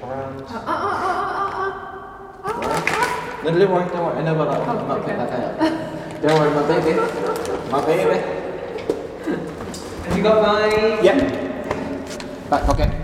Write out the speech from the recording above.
around. No, don't worry. I know about that. I'm not picking that out. Don't worry, my baby. My baby. Have you got my... Yeah. Back pocket.